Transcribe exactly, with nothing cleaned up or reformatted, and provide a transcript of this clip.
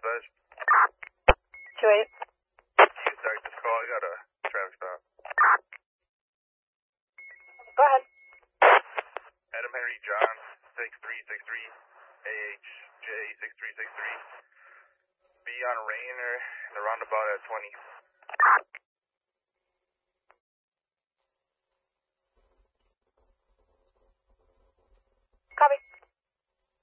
dispatch. two eight. You start this call, I got a traffic stop. Go ahead. Adam Henry John, six three six three, A H J six three six three. Be on Rainer in the roundabout at twenty.